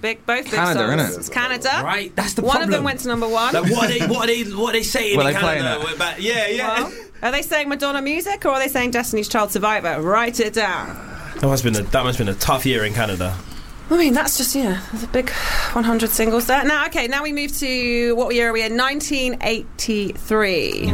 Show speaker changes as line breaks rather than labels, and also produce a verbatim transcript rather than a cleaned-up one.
big, both big
Canada,
songs.
innit?
It's Canada.
Right, that's the
One
problem.
of them went to number one.
Like, what are they? What are they? What are they saying
Well,
in
they playing
Canada?
it.
About, yeah, yeah.
Well, are they saying Madonna music or are they saying Destiny's Child Survivor? Write it down.
That must have been a, that must have been a tough year in Canada.
I mean, that's just, yeah, there's a big one hundred singles there. Now, okay, now we move to, what year are we in? nineteen eighty-three.